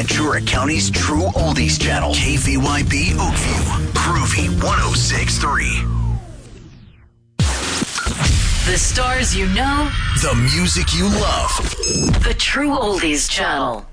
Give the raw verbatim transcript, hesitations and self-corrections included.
Ventura County's true oldies channel. K V Y B Oakview. Groovy one oh six point three. The stars you know. The music you love. The True Oldies Channel.